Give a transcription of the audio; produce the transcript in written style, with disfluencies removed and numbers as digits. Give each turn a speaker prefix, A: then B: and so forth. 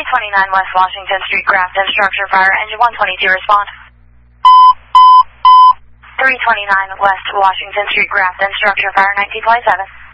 A: 329 West Washington Street, Grafton, structure fire, engine 122, respond. 329 West Washington Street, Grafton, structure fire, 1927.